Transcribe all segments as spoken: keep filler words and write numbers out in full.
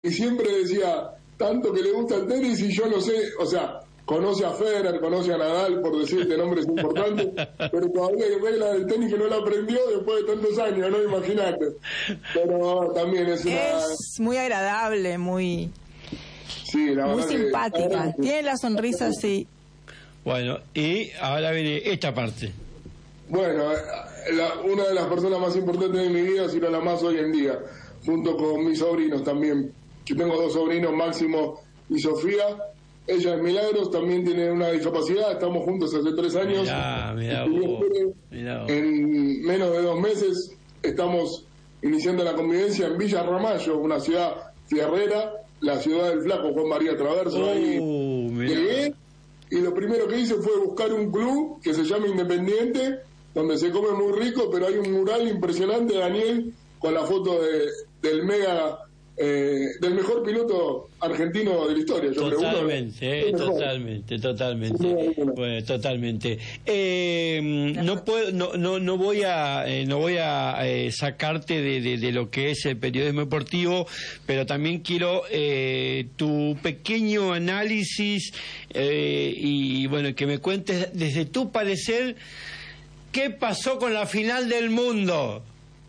y siempre decía, tanto que le gusta el tenis y yo no sé, o sea, conoce a Federer, conoce a Nadal, por decirte nombres importantes, pero todavía hay reglas del tenis que no la aprendió después de tantos años, no, imagínate. Pero también es una... Es muy agradable, muy... Sí, la muy verdad simpática, que... tiene la sonrisa así. Bueno, y ahora viene esta parte. Bueno, la, una de las personas más importantes de mi vida, si no la más hoy en día, junto con mis sobrinos también. Yo tengo dos sobrinos, Máximo y Sofía. Ella es Milagros, también tiene una discapacidad, estamos juntos hace tres años. Mirá, mirá y vos, mirá vos. En menos de dos meses estamos iniciando la convivencia en Villa Ramallo, una ciudad fierrera, la ciudad del flaco Juan María Traverso. Uh, ahí mirá. llegué y lo primero que hice fue buscar un club que se llama Independiente, donde se come muy rico, pero hay un mural impresionante, Daniel, con la foto de, del mega, eh, del mejor piloto argentino de la historia. Yo Totalmente, creo, eh, totalmente, totalmente, bueno, totalmente. Eh, no puedo, no, no, no voy a, eh, no voy a eh, sacarte de, de, de lo que es el periodismo deportivo, pero también quiero eh, tu pequeño análisis eh, y bueno, que me cuentes desde tu parecer. ¿Qué pasó con la final del mundo?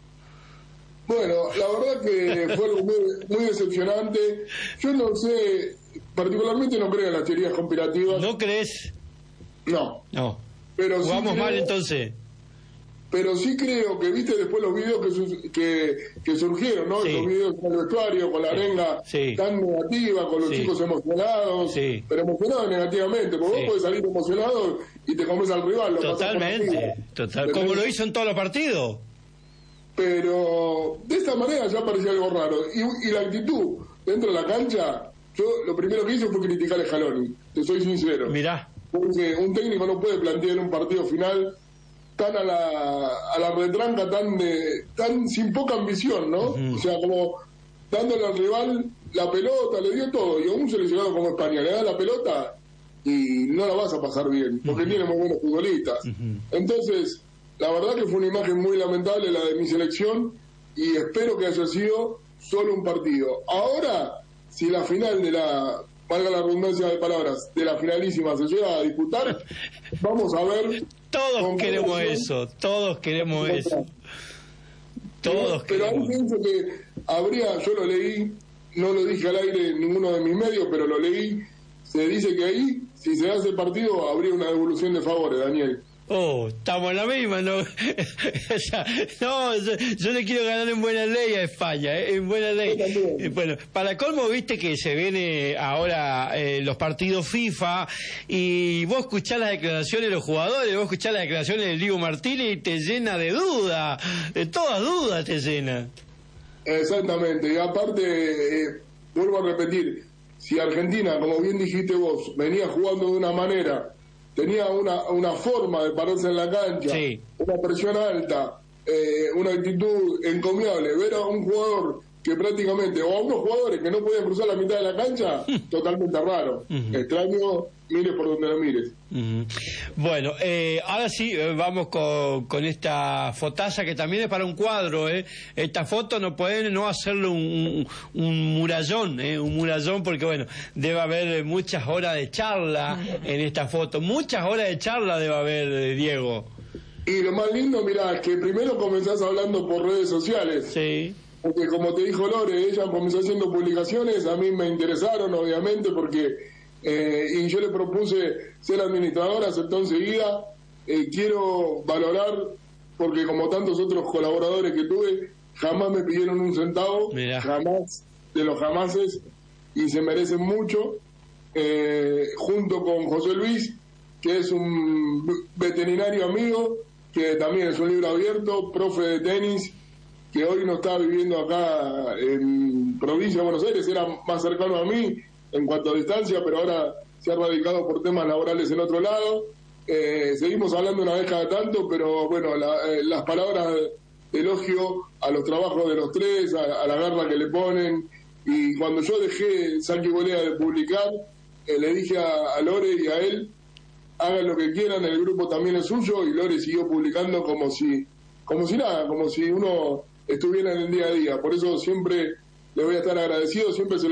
Bueno, la verdad que fue algo muy, muy decepcionante. Yo no sé, particularmente no creo en las teorías conspirativas. ¿No crees? No. No. Pero sí ¿Jugamos creo, mal entonces? Pero sí creo que viste después los videos que, su, que, que surgieron, ¿no? Sí. Los videos con el vestuario, con la arenga Sí. tan negativa, con los Sí. chicos emocionados, Sí. pero emocionados negativamente, porque Sí. vos podés salir emocionado y te comes al rival. Lo pasás por Totalmente, arriba. total. ¿Entendés? Como lo hizo en todos los partidos. Pero de esta manera ya parecía algo raro. Y, y la actitud dentro de la cancha, yo lo primero que hice fue criticar a Scaloni, te soy sincero. Mirá. Porque un técnico no puede plantear un partido final tan a la, a la retranca, tan de, tan sin poca ambición, ¿no? Uh-huh. O sea, como dándole al rival la pelota, le dio todo, y a un seleccionado como España le da la pelota y no la vas a pasar bien, porque uh-huh. tiene muy buenos futbolistas. Uh-huh. Entonces, la verdad que fue una imagen muy lamentable la de mi selección, y espero que haya sido solo un partido. Ahora, si la final de la, valga la redundancia de palabras, de la finalísima se llega a disputar, vamos a ver. Todos queremos eso, todos queremos eso. Todos pero, queremos. Pero ahí pienso que habría, yo lo leí, no lo dije al aire en ninguno de mis medios, pero lo leí, se dice que ahí, si se hace el partido, habría una devolución de favores, Daniel. Oh, estamos en la misma, ¿no? O sea, no, yo, yo le quiero ganar en buena ley a España, ¿eh? En buena ley. Eh, bueno, para colmo, viste que se viene ahora eh, los partidos FIFA y vos escuchás las declaraciones de los jugadores, vos escuchás las declaraciones del Diego Martínez y te llena de duda, de todas dudas te llena. Exactamente, y aparte, eh, vuelvo a repetir, si Argentina, como bien dijiste vos, venía jugando de una manera, tenía una, una forma de pararse en la cancha, sí. Una presión alta, eh, una actitud encomiable, ver a un jugador que prácticamente, o a unos jugadores que no podían cruzar la mitad de la cancha, totalmente raro. Uh-huh. Extraño, mires por donde lo mires. Uh-huh. Bueno, eh, ahora sí, eh, vamos con, con esta fotaza que también es para un cuadro. Eh. Esta foto no pueden no hacerle un, un, un murallón, eh, un murallón, porque bueno, debe haber muchas horas de charla en esta foto, muchas horas de charla debe haber, eh, Diego. Y lo más lindo, mirá, es que primero comenzás hablando por redes sociales. Sí. Porque como te dijo Lore, ella comenzó haciendo publicaciones, a mí me interesaron obviamente porque, eh, y yo le propuse ser administradora, aceptó enseguida, eh, quiero valorar, porque como tantos otros colaboradores que tuve, jamás me pidieron un centavo, Mirá. jamás, de los jamases, y se merecen mucho, eh, junto con José Luis, que es un veterinario amigo, que también es un libro abierto, profe de tenis, que hoy no está viviendo acá en provincia de Buenos Aires, era más cercano a mí en cuanto a distancia, pero ahora se ha radicado por temas laborales en otro lado. Eh, seguimos hablando una vez cada tanto, pero bueno, la, eh, las palabras de elogio a los trabajos de los tres, a, a la garra que le ponen, y cuando yo dejé Sanqui Bolea de publicar, eh, le dije a, a Lore y a él, hagan lo que quieran, el grupo también es suyo, y Lore siguió publicando como si, como si nada, como si uno estuviera en el día a día. Por eso siempre le voy a estar agradecido, siempre se lo